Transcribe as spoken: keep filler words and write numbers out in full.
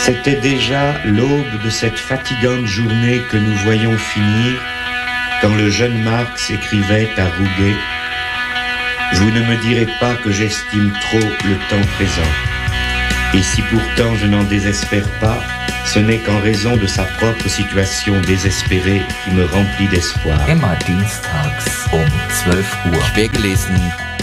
C'était déjà l'aube de cette fatigante journée que nous voyions finir quand le jeune Marx écrivait à Rouget « Vous ne me direz pas que j'estime trop le temps présent. Et si pourtant je n'en désespère pas, ce n'est qu'en raison de sa propre situation désespérée qui me remplit d'espoir. » Immer dienstags um zwölf Uhr. Quergelesen